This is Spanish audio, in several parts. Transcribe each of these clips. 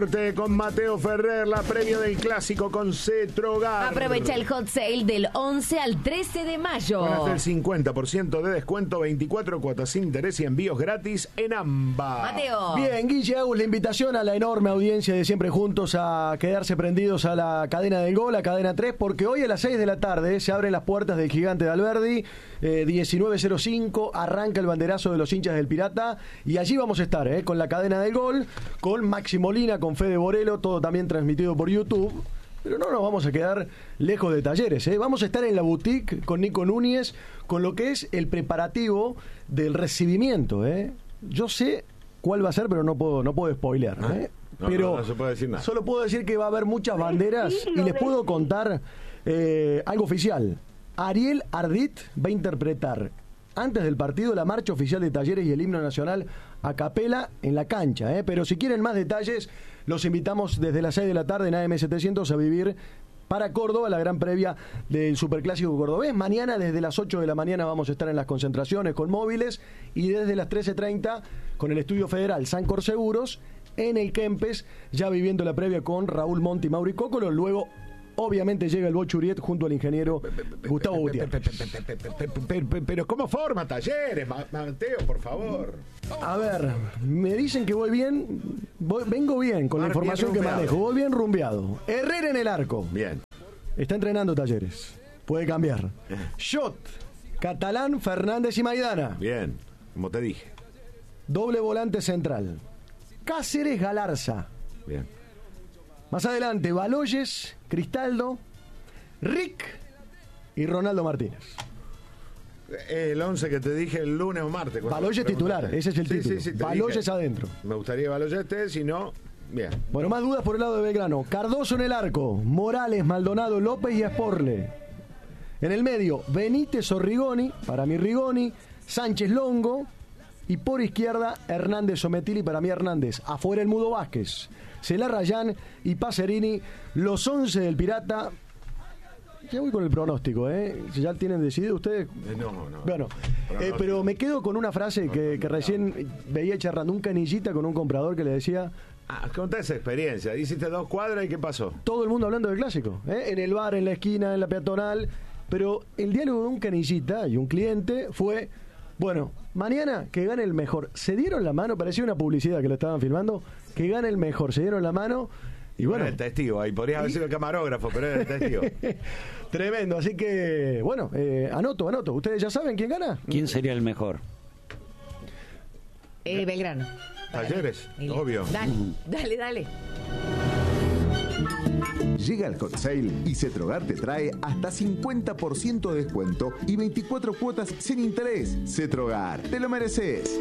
Con Mateo Ferrer, la previa del clásico con Cetrogar. Aprovecha el hot sale del 11 al 13 de mayo. Van a hacer 50% de descuento, 24 cuotas sin interés y envíos gratis en ambas. Mateo. Bien, Guille, hago la invitación a la enorme audiencia de Siempre Juntos a quedarse prendidos a la cadena del gol, a cadena 3, porque hoy a las 6 de la tarde se abren las puertas del Gigante de Alberdi, 19:05, arranca el banderazo de los hinchas del Pirata, y allí vamos a estar, con la cadena del gol, con Maxi Molina, con Fede Borelo, todo también transmitido por YouTube. Pero no nos vamos a quedar lejos de Talleres, Vamos a estar en la boutique con Nico Núñez, con lo que es el preparativo del recibimiento, Yo sé cuál va a ser, pero no puedo spoilear, pero no se puede decir nada. Solo puedo decir que va a haber muchas banderas y les puedo contar algo oficial. Ariel Ardit va a interpretar antes del partido la marcha oficial de Talleres y el himno nacional a capela en la cancha, Pero si quieren más detalles, los invitamos desde las 6 de la tarde en AM700 a vivir para Córdoba, la gran previa del Superclásico cordobés. Mañana desde las 8 de la mañana vamos a estar en las concentraciones con móviles y desde las 13:30 con el Estudio Federal Sancor Seguros en el Kempes, ya viviendo la previa con Raúl Monti y Mauri Cócolo. Luego obviamente llega el Bochuriet junto al ingeniero Gustavo Gutiérrez. Pero ¿cómo forma Talleres, Mateo, por favor? A ver, me dicen que voy bien, vengo bien con la información que manejo, voy bien rumbeado. Herrera en el arco. Bien. Está entrenando Talleres, puede cambiar. Shot, Catalán, Fernández y Maidana. Bien, como te dije. Doble volante central. Cáceres, Galarza. Bien. Más adelante, Baloyes, Cristaldo, Rick y Ronaldo Martínez. El 11 que te dije el lunes o martes. Baloyes titular, ese es el título. Sí, Baloyes adentro. Me gustaría Baloyes si no, bien. Bueno, más dudas por el lado de Belgrano. Cardoso en el arco, Morales, Maldonado, López y Esporle. En el medio, Benítez o Rigoni, para mí Rigoni, Sánchez Longo, y por izquierda, Hernández Sometili, para mí Hernández. Afuera el Mudo Vázquez, Celá Rayán y Pacerini, los 11 del Pirata. Ya voy con el pronóstico, Si ya tienen decidido ustedes. No. Bueno, pero me quedo con una frase que recién veía charlando un canillita con un comprador que le decía. Contá esa experiencia. Hiciste 2 cuadras y ¿qué pasó? Todo el mundo hablando del clásico, en el bar, en la esquina, en la peatonal. Pero el diálogo de un canillita y un cliente fue: bueno, mañana que gane el mejor. Se dieron la mano, parecía una publicidad que lo estaban filmando. Que gane el mejor, se dieron la mano. Y bueno, el testigo, ahí podrías haber sido el camarógrafo, pero era el testigo. Tremendo, así que, bueno, anoto. ¿Ustedes ya saben quién gana? ¿Quién sería el mejor? Belgrano. Talleres, obvio. Dale. Llega el hot sale y Cetrogar te trae hasta 50% de descuento y 24 cuotas sin interés. Cetrogar, te lo mereces.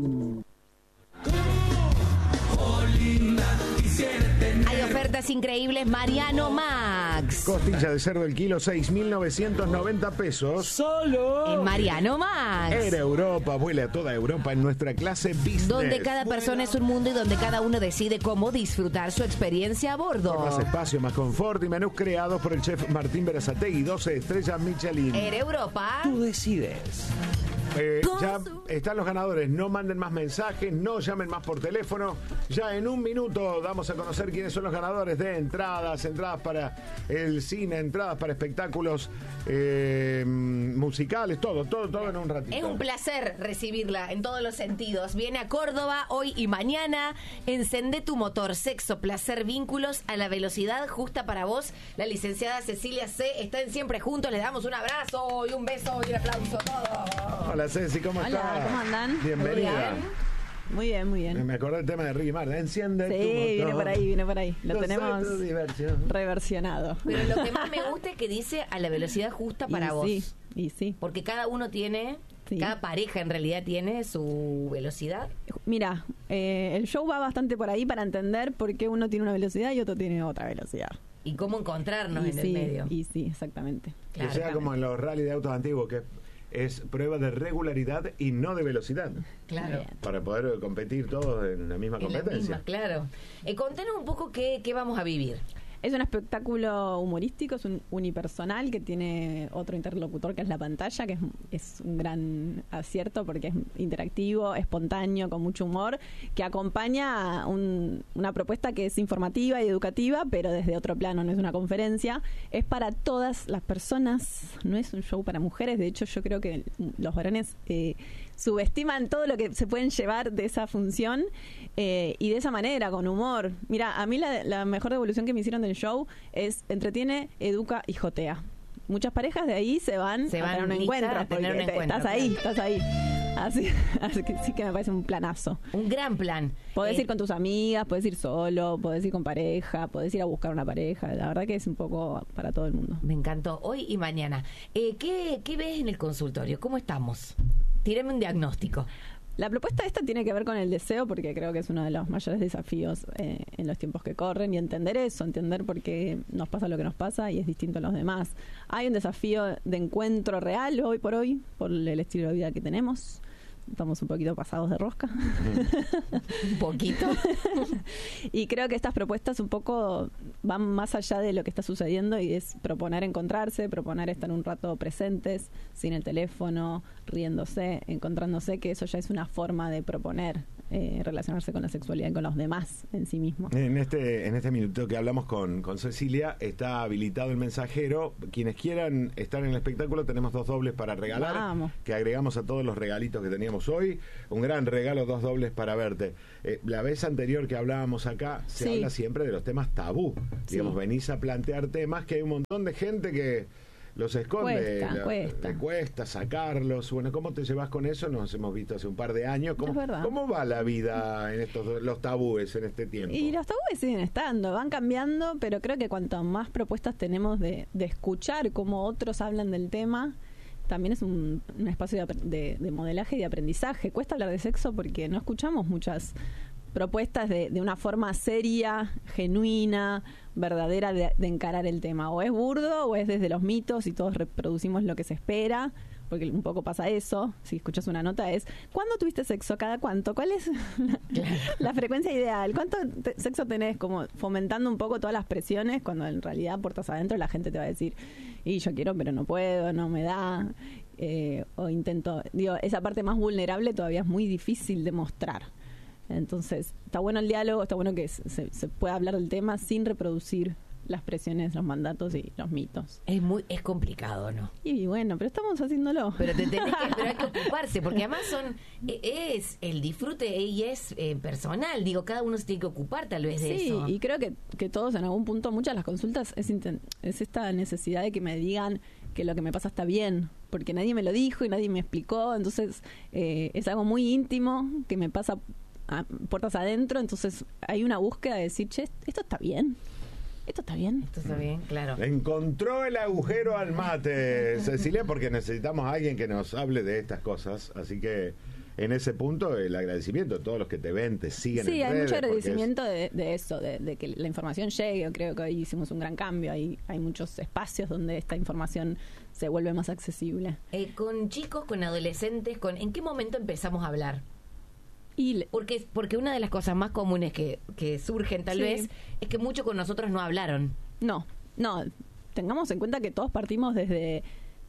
Hay ofertas increíbles. Mariano Max. Costilla de cerdo el kilo, 6.990 pesos. Solo En Mariano Max. Era Europa, vuela a toda Europa en nuestra clase business. Donde cada persona es un mundo y donde cada uno decide cómo disfrutar su experiencia a bordo. Con más espacio, más confort y menús creados por el chef Martín Berazategui, 12 estrellas Michelin. Era Europa. tú decides. Ya están los ganadores. No manden más mensajes, no llamen más por teléfono. Ya en un minuto damos a conocer quiénes son los ganadores de entradas para el cine, entradas para espectáculos musicales, todo en un ratito. Es un placer recibirla en todos los sentidos. Viene a Córdoba hoy y mañana. Encendé tu motor, sexo, placer, vínculos a la velocidad justa para vos. La licenciada Cecilia C. está en Siempre Juntos. Le damos un abrazo y un beso y un aplauso a todos. Hola Ceci, ¿cómo estás? Hola, ¿cómo andan? Bienvenida. Muy bien. Me acordé del tema de Ricky Martin. Enciende tu motor. Sí, viene por ahí. Lo tenemos tu diversión. reversionado. Pero lo que más me gusta es que dice a la velocidad justa para vos. Sí. Porque cada uno tiene, Sí. cada pareja en realidad tiene su velocidad. Mira, el show va bastante por ahí para entender por qué uno tiene una velocidad y otro tiene otra velocidad. Y cómo encontrarnos Y en sí, el medio. Y sí, exactamente. Que sea como en los rally de autos antiguos, que es prueba de regularidad y no de velocidad. Claro. Bien. Para poder competir todos en la misma En la competencia. misma, claro. Contanos un poco qué vamos a vivir. Es un espectáculo humorístico, es un unipersonal que tiene otro interlocutor que es la pantalla, que es un gran acierto porque es interactivo, espontáneo, con mucho humor, que acompaña una propuesta que es informativa y educativa, pero desde otro plano, no es una conferencia. Es para todas las personas, no es un show para mujeres. De hecho, yo creo que los varones subestiman todo lo que se pueden llevar de esa función y de esa manera, con humor. Mira, a mí la mejor devolución que me hicieron del show es entretiene, educa y jotea. Muchas parejas de ahí se van a tener un encuentro, estás ahí. Así que sí que me parece un planazo. Un gran plan. Podés ir con tus amigas, podés ir solo, podés ir con pareja, podés ir a buscar una pareja. La verdad que es un poco para todo el mundo. Me encantó. Hoy y mañana. ¿Qué ves en el consultorio? ¿Cómo estamos? Tírame un diagnóstico. La propuesta esta tiene que ver con el deseo, porque creo que es uno de los mayores desafíos en los tiempos que corren, y entender eso, entender por qué nos pasa lo que nos pasa y es distinto a los demás. Hay un desafío de encuentro real hoy por hoy, por el estilo de vida que tenemos. Estamos un poquito pasados de rosca. Un poquito. Y creo que estas propuestas un poco van más allá de lo que está sucediendo, y es proponer encontrarse, proponer estar un rato presentes, sin el teléfono, riéndose, encontrándose, que eso ya es una forma de proponer relacionarse con la sexualidad y con los demás en sí mismos. En este minuto que hablamos con Cecilia, está habilitado el mensajero. Quienes quieran estar en el espectáculo, tenemos 2 dobles para regalar. Vamos. Que agregamos a todos los regalitos que teníamos hoy. Un gran regalo, 2 dobles para verte. La vez anterior que hablábamos acá, se habla siempre de los temas tabú. Sí. Digamos, venís a plantear temas que hay un montón de gente que los esconde, le cuesta sacarlos. Bueno, ¿cómo te llevas con eso? Nos hemos visto hace un par de años. ¿Cómo va la vida en los tabúes en este tiempo? Y los tabúes siguen estando, van cambiando, pero creo que cuanto más propuestas tenemos de escuchar cómo otros hablan del tema, también es un espacio de modelaje y de aprendizaje. Cuesta hablar de sexo porque no escuchamos muchas propuestas de una forma seria, genuina, verdadera de encarar el tema. O es burdo o es desde los mitos y todos reproducimos lo que se espera, porque un poco pasa eso. Si escuchas una nota es ¿cuándo tuviste sexo? ¿Cada cuánto? ¿Cuál es la frecuencia ideal? ¿Cuánto sexo tenés? Como fomentando un poco todas las presiones, cuando en realidad puertas adentro la gente te va a decir y yo quiero pero no puedo, no me da, o intento. Digo, esa parte más vulnerable todavía es muy difícil de mostrar. Entonces, está bueno el diálogo, está bueno que se pueda hablar del tema sin reproducir las presiones, los mandatos y los mitos. Es complicado, ¿no? Y bueno, pero estamos haciéndolo. Pero pero hay que ocuparse, porque además es el disfrute y es personal. Digo, cada uno se tiene que ocupar tal vez de eso. Sí, y creo que todos en algún punto, muchas de las consultas es esta necesidad de que me digan que lo que me pasa está bien, porque nadie me lo dijo y nadie me explicó. Entonces, es algo muy íntimo que me pasa a puertas adentro. Entonces, hay una búsqueda de decir, che, ¿esto está bien? ¿Esto está bien? Esto está bien, claro. Encontró el agujero al mate, Cecilia, porque necesitamos a alguien que nos hable de estas cosas. Así que en ese punto el agradecimiento a todos los que te ven, te siguen en redes. Sí, hay mucho agradecimiento de eso, de que la información llegue. Yo creo que hoy hicimos un gran cambio. Hay muchos espacios donde esta información se vuelve más accesible. Con chicos, con adolescentes, ¿en qué momento empezamos a hablar? Porque una de las cosas más comunes que surgen tal vez es que muchos con nosotros no hablaron. No, tengamos en cuenta que todos partimos desde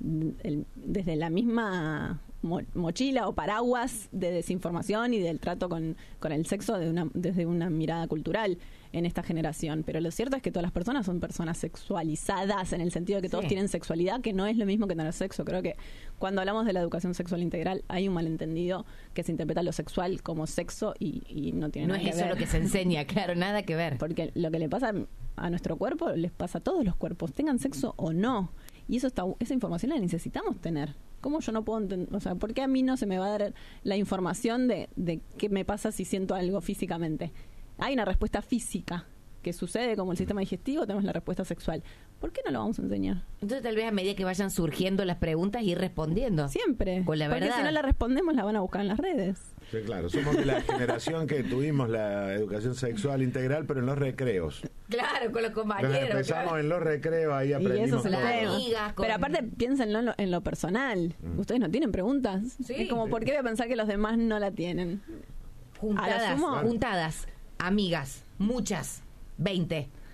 la misma mochila o paraguas de desinformación y del trato con el sexo desde una mirada cultural en esta generación. Pero lo cierto es que todas las personas son personas sexualizadas, en el sentido de que todos tienen sexualidad, que no es lo mismo que tener sexo. Creo que cuando hablamos de la educación sexual integral hay un malentendido que se interpreta lo sexual como sexo y no tiene nada que ver. No es eso lo que se enseña, claro, nada que ver. Porque lo que le pasa a nuestro cuerpo les pasa a todos los cuerpos, tengan sexo o no. Y esa información la necesitamos tener. ¿Cómo yo no puedo entender? O sea, ¿por qué a mí no se me va a dar la información de qué me pasa si siento algo físicamente? Hay una respuesta física que sucede como el sistema digestivo, tenemos la respuesta sexual. ¿Por qué no lo vamos a enseñar? Entonces tal vez a medida que vayan surgiendo las preguntas ir respondiendo. Siempre. Con la verdad. Porque si no la respondemos la van a buscar en las redes. Sí, claro, somos de la generación que tuvimos la educación sexual integral, pero en los recreos. Claro, con los compañeros. Empezamos en los recreos, ahí aprendimos. Y eso se amigas, Pero aparte, piénsenlo en lo personal. ¿Ustedes no tienen preguntas? Sí. Es como, ¿por qué voy a pensar que los demás no la tienen? Juntadas, amigas, muchas, 20.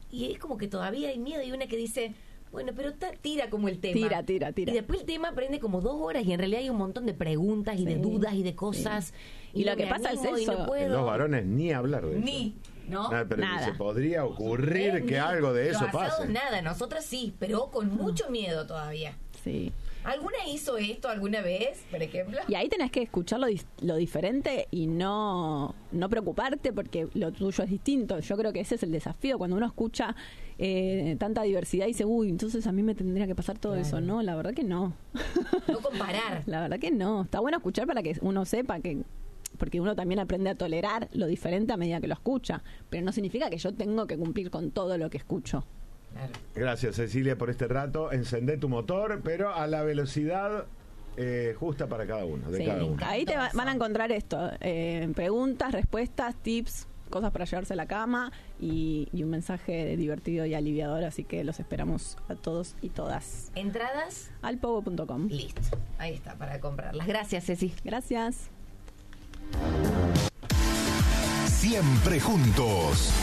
y es como que todavía hay miedo. Y una que dice, bueno, pero tira como el tema. Tira. Y después el tema prende como 2 horas y en realidad hay un montón de preguntas y de dudas y de cosas. Y lo no que me pasa es animo y eso. no puedo. Los varones ni hablar de eso. ¿no? Pero Nada. se podría ocurrir que algo de eso Los asados, pase. nada, nosotras sí, pero con mucho miedo todavía. Sí. ¿Alguna hizo esto alguna vez, por ejemplo? Y ahí tenés que escuchar lo diferente y no preocuparte porque lo tuyo es distinto. Yo creo que ese es el desafío. Cuando uno escucha tanta diversidad y dice, uy, entonces a mí me tendría que pasar todo eso. No, la verdad que no. No comparar. La verdad que no. Está bueno escuchar para que uno sepa que... Porque uno también aprende a tolerar lo diferente a medida que lo escucha. Pero no significa que yo tengo que cumplir con todo lo que escucho. Claro. Gracias, Cecilia, por este rato. Encendé tu motor, pero a la velocidad justa para cada uno. Sí, Cada uno. ahí te van a encontrar esto. Preguntas, respuestas, tips, cosas para llevarse a la cama y un mensaje divertido y aliviador. Así que los esperamos a todos y todas. ¿Entradas? Alpogo.com. Listo. Ahí está, para comprarlas. Gracias, Ceci. Gracias. Siempre juntos.